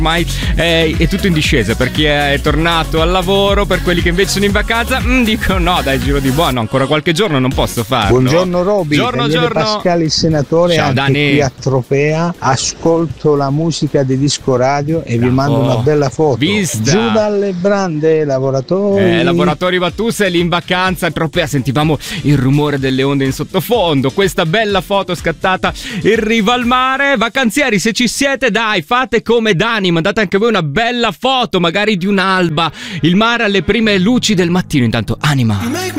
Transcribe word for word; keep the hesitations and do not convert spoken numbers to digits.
ormai è, è tutto in discesa per chi è tornato al lavoro, per quelli che invece sono in vacanza mm, dicono no dai, giro di buono, ancora qualche giorno non posso farlo. Buongiorno Roby, giorno, Daniele giorno. Pascali il senatore. Ciao, anche Dani. qui a Tropea ascolto la musica di Disco Radio e vi Bravo. mando una bella foto. Vista. Giù dalle brande, lavoratori. Eh, lavoratori, ma tu sei lì in vacanza in Tropea, sentivamo il rumore delle onde in sottofondo, questa bella foto scattata in riva al mare. Vacanzieri, se ci siete, dai, fate come Dani, mandate anche voi una bella foto, magari di un'alba, il mare alle prime luci del mattino. Intanto anima.